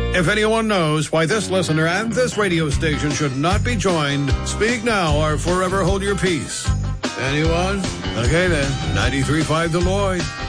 If anyone knows why this listener and this radio station should not be joined, speak now or forever hold your peace. Anyone? Okay then, 93.5 The Lloyd.